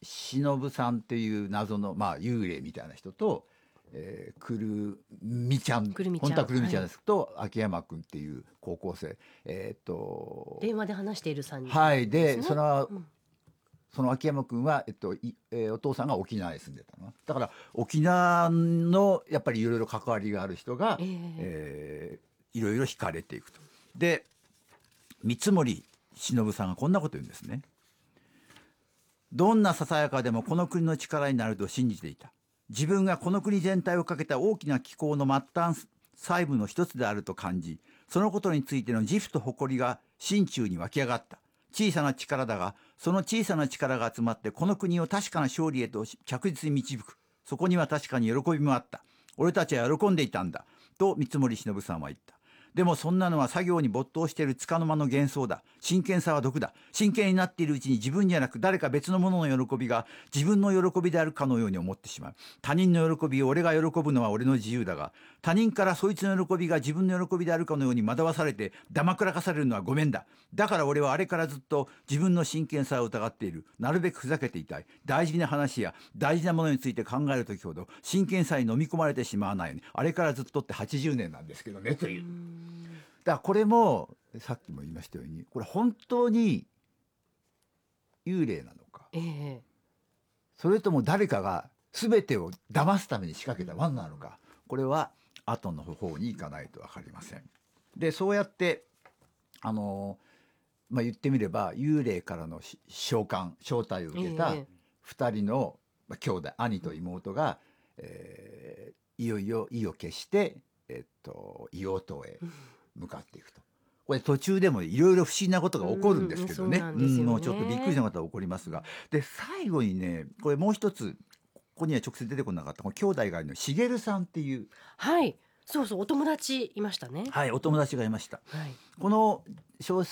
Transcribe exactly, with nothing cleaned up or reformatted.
忍さんっていう謎の、まあ、幽霊みたいな人と、えー、くるみちゃんくるみちゃん本当はくるみちゃんですと、はい、秋山君っていう高校生、えー、っと電話で話しているさんにんはいですね。 でその、 うん、 その秋山君は、えっといえーお父さんが沖縄に住んでたのだから沖縄のやっぱりいろいろ関わりがある人が、 えーえー、いろいろ惹かれていくと。で三森忍さんがこんなこと言うんですね。どんなささやかでもこの国の力になると信じていた。自分がこの国全体をかけた大きな機構の末端細部の一つであると感じ、そのことについての自負と誇りが心中に湧き上がった。小さな力だが、その小さな力が集まってこの国を確かな勝利へと着実に導く。そこには確かに喜びもあった。俺たちは喜んでいたんだ。と三森忍さんは言った。でもそんなのは作業に没頭している束の間の幻想だ。真剣さは毒だ。真剣になっているうちに自分じゃなく誰か別のものの喜びが自分の喜びであるかのように思ってしまう。他人の喜びを俺が喜ぶのは俺の自由だが、他人からそいつの喜びが自分の喜びであるかのように惑わされてだまくらかされるのはごめんだ。だから俺はあれからずっと自分の真剣さを疑っている。なるべくふざけていたい。大事な話や大事なものについて考えるときほど真剣さに飲み込まれてしまわないように。あれからずっとってはちじゅうねんなんですけどねという。だからこれもさっきも言いましたようにこれ本当に幽霊なのか、 えー、 それとも誰かが全てを騙すために仕掛けた罠なのか、これは後の方に行かないと分かりません。でそうやってあの、まあ、言ってみれば幽霊からの召喚招待を受けたふたりの、まあ、兄弟兄と妹が、えー、いよいよ意を決して、えっと、硫黄島へ向かっていくと。これ途中でもいろいろ不思議なことが起こるんですけどね、うん、もうちょっとびっくりなことが起こりますが、で最後にねこれもう一つここには直接出てこなかったこの兄弟がいるのしげるさんっていう、 はいそうそうお友達いましたね。 はい、お友達がいました、 はい、 この小